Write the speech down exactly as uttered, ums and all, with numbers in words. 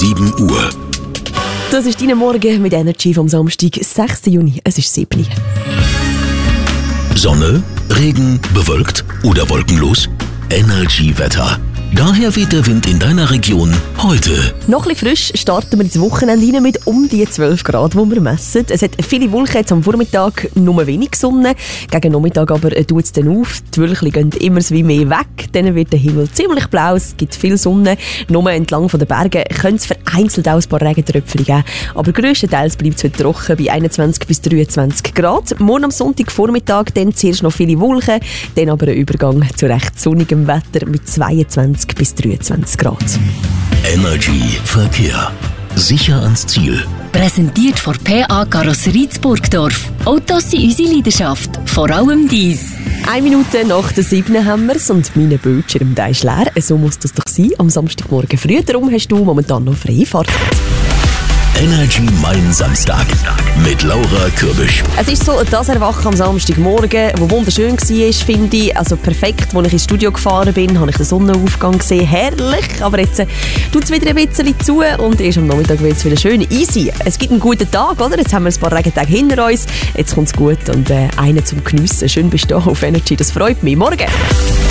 sieben Uhr. Das ist dein Morgen mit Energy vom Samstag, sechsten Juni. Es ist sieben Uhr. Sonne, Regen, bewölkt oder wolkenlos? Energy-Wetter. Daher weht der Wind in deiner Region heute. Noch ein bisschen frisch starten wir ins Wochenende rein mit um die zwölf Grad, die wir messen. Es hat viele Wolken jetzt am Vormittag, nur wenig Sonne. Gegen Nachmittag aber tut es dann auf. Die Wölkchen gehen immer wie mehr weg. Dann wird der Himmel ziemlich blau, es gibt viel Sonne. Nur entlang von den Bergen könnte es vereinzelt auch ein paar Regentröpfchen geben. Aber grösstenteils bleibt es heute trocken bei einundzwanzig bis dreiundzwanzig Grad. Morgen am Sonntagvormittag dann zuerst noch viele Wolken, dann aber ein Übergang zu recht sonnigem Wetter mit zweiundzwanzig bis dreiundzwanzig Grad. Energy Verkehr. Sicher ans Ziel. Präsentiert von P A Karosserie Burgdorf. Autos sind unsere Leidenschaft, vor allem dies. Eine Minute nach der sieben haben wir es und mein Bildschirm der ist leer. So muss das doch sein. Am Samstagmorgen früh. Darum hast du momentan noch freie Fahrt. Energy Mein Samstag mit Laura Kürbisch. Es ist so das Erwachen am Samstagmorgen, wo wunderschön war, finde ich. Also perfekt, als ich ins Studio gefahren bin, habe ich den Sonnenaufgang gesehen. Herrlich, aber jetzt äh, tut es wieder ein bisschen zu und erst am Nachmittag wird es wieder schön easy. Es gibt einen guten Tag, oder? Jetzt haben wir ein paar Regentage hinter uns. Jetzt kommt es gut und äh, einen zum Geniessen. Schön bist du auf Energy, das freut mich. Morgen!